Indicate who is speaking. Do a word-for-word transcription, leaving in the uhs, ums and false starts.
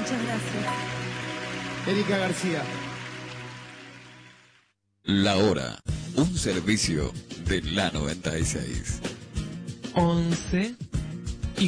Speaker 1: Muchas gracias.
Speaker 2: Erika García.
Speaker 3: La Hora, un servicio de la noventa y seis.
Speaker 4: once